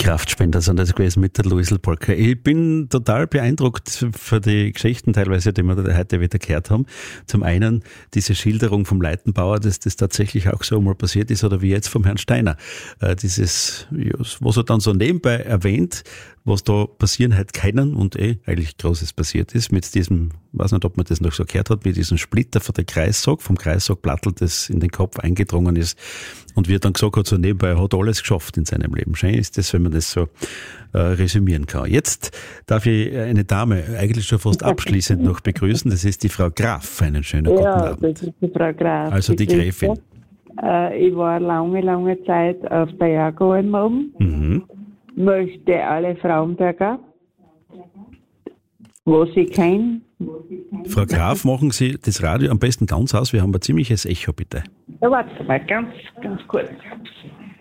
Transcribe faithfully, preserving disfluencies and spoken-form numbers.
Kraftspender sind das gewesen mit der Luisl Polka. Ich bin total beeindruckt für die Geschichten teilweise, die wir heute wieder gehört haben. Zum einen diese Schilderung vom Leitenbauer, dass das tatsächlich auch so mal passiert ist, oder wie jetzt vom Herrn Steiner. Äh, dieses, was er dann so nebenbei erwähnt, was da passieren hat keinen und eh eigentlich Großes passiert ist mit diesem, weiß nicht, ob man das noch so gehört hat, mit diesem Splitter von der Kreissack, vom Kreissackplattel, das in den Kopf eingedrungen ist. Und wie er dann gesagt hat, so nebenbei, er hat alles geschafft in seinem Leben. Schön ist das, wenn man das so äh, resümieren kann. Jetzt darf ich eine Dame eigentlich schon fast abschließend noch begrüßen. Das ist die Frau Graf. Einen schönen guten Ja, Abend. das ist die Frau Graf. Also die Gräfin. Äh, ich war lange, lange Zeit auf der Jagualm oben. Mhm. Möchte alle Frauenberger, wo sie kennen. Frau Graf, machen Sie das Radio am besten ganz aus. Wir haben ein ziemliches Echo, bitte. Ja, warte mal, ganz, ganz kurz.